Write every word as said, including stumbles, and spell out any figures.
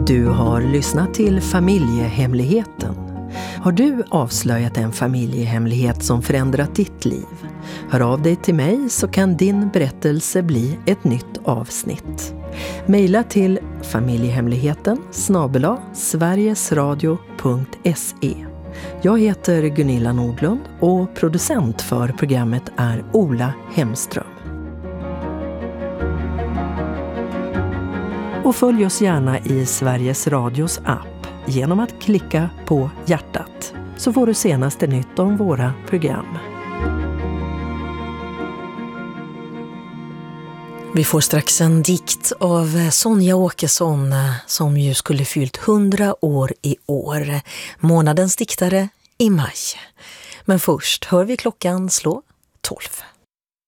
Du har lyssnat till Familjehemligheten. Har du avslöjat en familjehemlighet som förändrat ditt liv? Hör av dig till mig så kan din berättelse bli ett nytt avsnitt. Maila till familjehemligheten snabel-a sverigesradio punkt se. Jag heter Gunilla Nordlund och producent för programmet är Ola Hemström. Och följ oss gärna i Sveriges Radios app genom att klicka på hjärtat, så får du senaste nytt om våra program. Vi får strax en dikt av Sonja Åkesson som ju skulle fyllt hundra år i år. Månadens diktare i maj. Men först hör vi klockan slå tolv.